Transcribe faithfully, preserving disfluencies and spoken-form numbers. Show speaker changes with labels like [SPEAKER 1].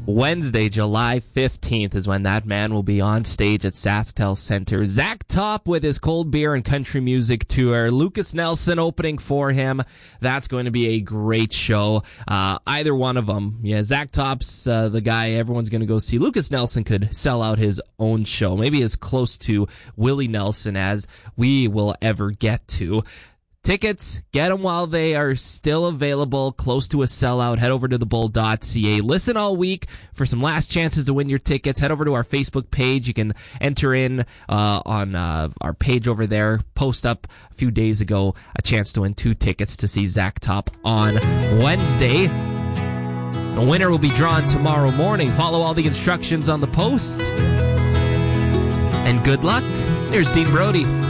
[SPEAKER 1] Wednesday, July fifteenth is when that man will be on stage at SaskTel Center. Zach Top with his Cold Beer and Country Music Tour. Lucas Nelson opening for him. That's going to be a great show. Uh, either one of them. Yeah, Zach Top's uh, the guy everyone's going to go see. Lucas Nelson could sell out his own show. Maybe as close to Willie Nelson as we will ever get to. Tickets, get them while they are still available, close to a sellout. Head over to the bull dot c a. Listen all week for some last chances to win your tickets. Head over to our Facebook page. You can enter in uh, on uh, our page over there. Post up a few days ago a chance to win two tickets to see Zach Top on Wednesday. The winner will be drawn tomorrow morning. Follow all the instructions on the post. And good luck. Here's Dean Brody.